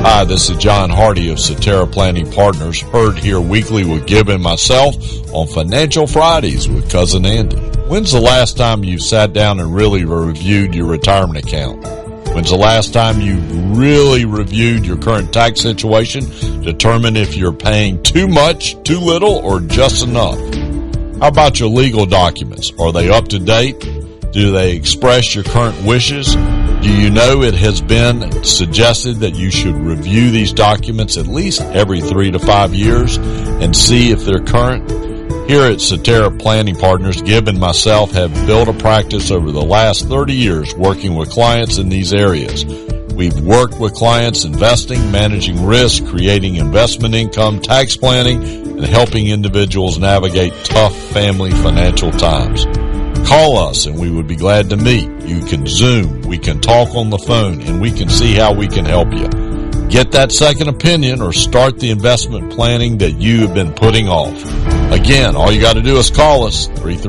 Hi, this is John Hardy of Cetera Planning Partners, heard here weekly with Gib and myself on Financial Fridays with Cousin Andy. When's the last time you sat down and really reviewed your retirement account? When's the last time you really reviewed your current tax situation, determine if you're paying too much, too little, or just enough? How about your legal documents? Are they up to date? Do they express your current wishes? Do you know it has been suggested that you should review these documents at least every 3 to 5 years and see if they're current? Here at Cetera Planning Partners, Gib and myself have built a practice over the last 30 years working with clients in these areas. We've worked with clients investing, managing risk, creating investment income, tax planning, and helping individuals navigate tough family financial times. Call us and we would be glad to meet. You can Zoom, we can talk on the phone, and we can see how we can help you. Get that second opinion or start the investment planning that you have been putting off. Again, all you got to do is call us,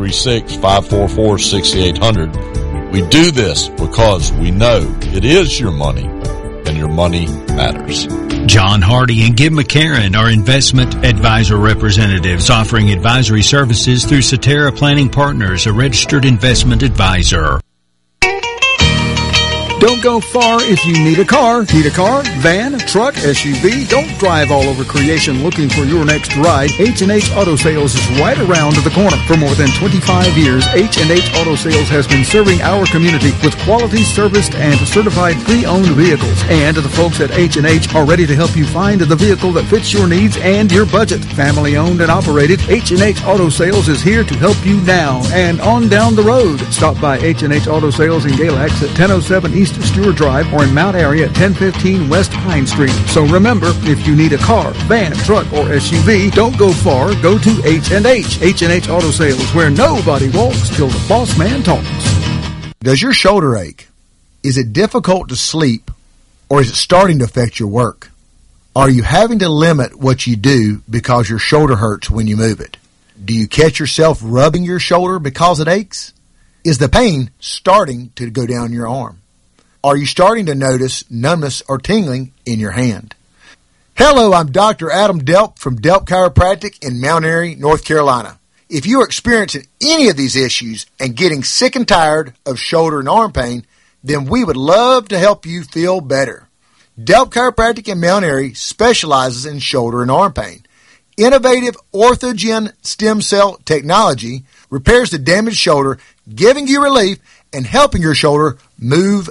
336-544-6800. We do this because we know it is your money and your money matters. John Hardy and Gib McCarron are investment advisor representatives offering advisory services through Cetera Planning Partners, a registered investment advisor. Don't go far if you need a car. Need a car, van, truck, SUV? Don't drive all over creation looking for your next ride. H&H Auto Sales is right around the corner. For more than 25 years, H&H Auto Sales has been serving our community with quality serviced and certified pre-owned vehicles. And the folks at H&H are ready to help you find the vehicle that fits your needs and your budget. Family owned and operated, H&H Auto Sales is here to help you now and on down the road. Stop by H&H Auto Sales in Galax at 1007 East Stewart Drive or in Mount Airy at 1015 West Pine Street. So remember, if you need a car, van, truck, or SUV, don't go far. Go to H&H. H&H Auto Sales, where nobody walks till the boss man talks. Does your shoulder ache? Is it difficult to sleep, or is it starting to affect your work? Are you having to limit what you do because your shoulder hurts when you move it? Do you catch yourself rubbing your shoulder because it aches? Is the pain starting to go down your arm? Are you starting to notice numbness or tingling in your hand? Hello, I'm Dr. Adam Delp from Delp Chiropractic in Mount Airy, North Carolina. If you are experiencing any of these issues and getting sick and tired of shoulder and arm pain, then we would love to help you feel better. Delp Chiropractic in Mount Airy specializes in shoulder and arm pain. Innovative Orthogen stem cell technology repairs the damaged shoulder, giving you relief and helping your shoulder move